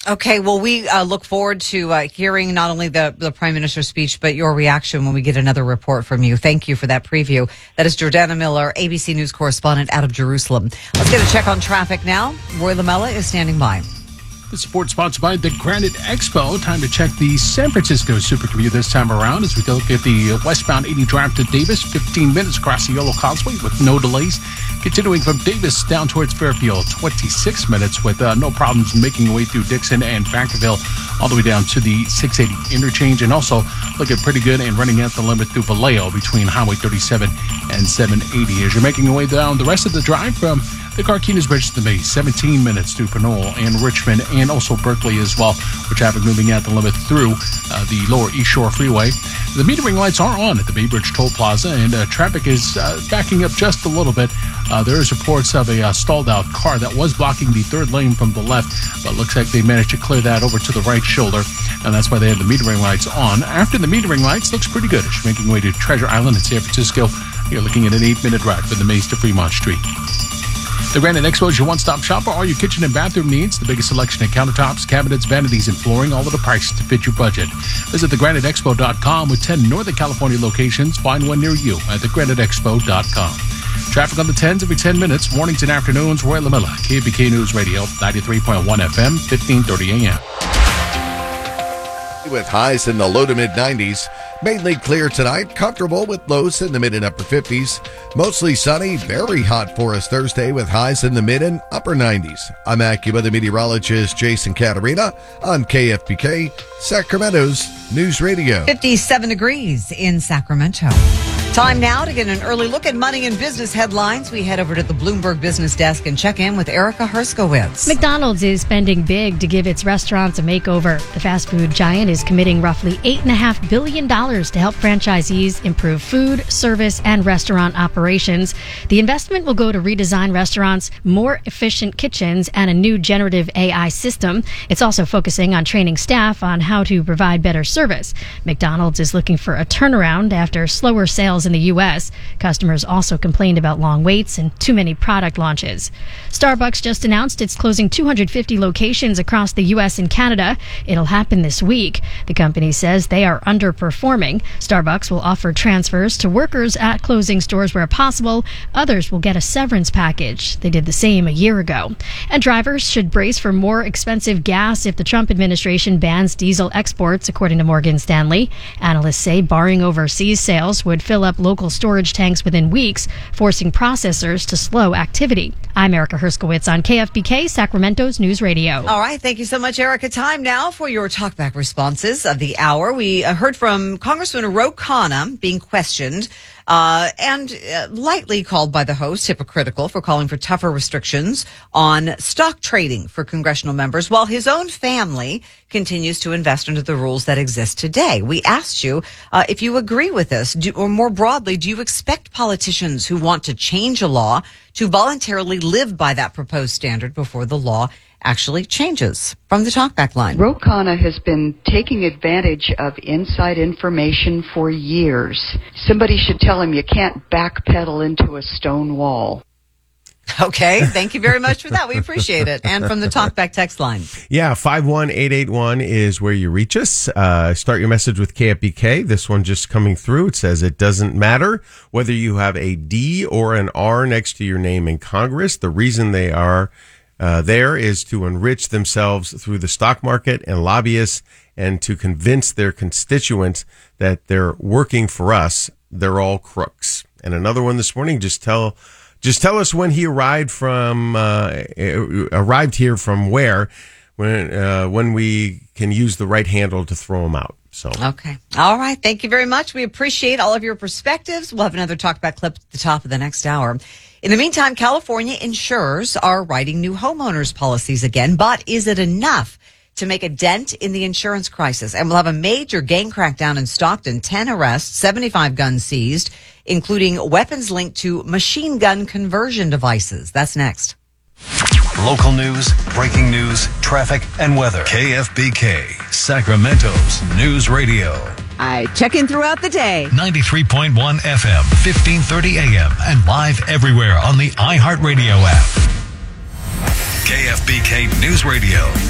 Okay, well, we look forward to hearing not only the Prime Minister's speech, but your reaction when we get another report from you. Thank you for that preview. That is Jordana Miller, ABC News correspondent out of Jerusalem. Let's get a check on traffic now. Roy Lamella is standing by. The support sponsored by the Granite Expo. Time to check the San Francisco Supercommute this time around as we look at the westbound 80 drive to Davis. 15 minutes across the Yolo Causeway with no delays. Continuing from Davis down towards Fairfield, 26 minutes with no problems making your way through Dixon and Vacaville all the way down to the 680 interchange. And also looking pretty good and running at the limit through Vallejo between Highway 37 and 780. As you're making your way down the rest of the drive from the Carquinez Bridge to the Bay, 17 minutes through Pinole and Richmond and also Berkeley as well, with traffic moving at the limit through the lower East Shore Freeway. The metering lights are on at the Bay Bridge Toll Plaza, and traffic is backing up just a little bit. There is reports of a stalled out car that was blocking the third lane from the left, but looks like they managed to clear that over to the right shoulder, and that's why they have the metering lights on. After the metering lights, looks pretty good. As you're making your way to Treasure Island in San Francisco, you're looking at an 8-minute ride from the Maze to Fremont Street. The Granite Expo is your one-stop shop for all your kitchen and bathroom needs. The biggest selection of countertops, cabinets, vanities, and flooring, all at a price to fit your budget. Visit thegraniteexpo.com with 10 Northern California locations. Find one near you at thegraniteexpo.com. Traffic on the 10s every 10 minutes, mornings and afternoons. Roy Lamella, KFBK News Radio, 93.1 FM, 1530 AM. With highs in the low to mid-90s. Mainly clear tonight, comfortable with lows in the mid and upper 50s. Mostly sunny, very hot for us Thursday with highs in the mid and upper 90s. I'm AccuWeather meteorologist Jason Caterina on KFBK, Sacramento's News Radio. 57 degrees in Sacramento. Time now to get an early look at money and business headlines. We head over to the Bloomberg Business Desk and check in with Erica Herskowitz. McDonald's is spending big to give its restaurants a makeover. The fast food giant is committing roughly $8.5 billion to help franchisees improve food, service, and restaurant operations. The investment will go to redesign restaurants, more efficient kitchens, and a new generative AI system. It's also focusing on training staff on how to provide better service. McDonald's is looking for a turnaround after slower sales in the U.S. Customers also complained about long waits and too many product launches. Starbucks just announced it's closing 250 locations across the U.S. and Canada. It'll happen this week. The company says they are underperforming. Starbucks will offer transfers to workers at closing stores where possible. Others will get a severance package. They did the same a year ago. And drivers should brace for more expensive gas if the Trump administration bans diesel exports, according to Morgan Stanley. Analysts say barring overseas sales would fill up local storage tanks within weeks, forcing processors to slow activity. I'm Erica Herskowitz on KFBK, Sacramento's News Radio. All right. Thank you so much, Erica. Time now for your talkback responses of the hour. We heard from Congressman Ro Khanna being questioned and lightly called by the host hypocritical for calling for tougher restrictions on stock trading for congressional members, while his own family continues to invest under the rules that exist today. We asked you if you agree with this, or more broadly, do you expect politicians who want to change a law to voluntarily live by that proposed standard before the law actually changes? From the talkback line. Ro Khanna has been taking advantage of inside information for years. Somebody should tell him you can't backpedal into a stone wall. Okay, thank you very much for that. We appreciate it. And from the talkback text line. Yeah, 51881 is where you reach us. Start your message with KFBK. This one just coming through. It says it doesn't matter whether you have a D or an R next to your name in Congress. The reason they are there is to enrich themselves through the stock market and lobbyists and to convince their constituents that they're working for us. They're all crooks. And another one this morning, just tell us when he arrived here from where, when we can use the right handle to throw him out. So okay. All right. Thank you very much. We appreciate all of your perspectives. We'll have another talkback clip at the top of the next hour. In the meantime, California insurers are writing new homeowners policies again, but is it enough to make a dent in the insurance crisis? And we'll have a major gang crackdown in Stockton, 10 arrests, 75 guns seized, including weapons linked to machine gun conversion devices. That's next. Local news, breaking news, traffic, and weather. KFBK, Sacramento's News Radio. I check in throughout the day. 93.1 FM, 1530 AM, and live everywhere on the iHeartRadio app. KFBK News Radio.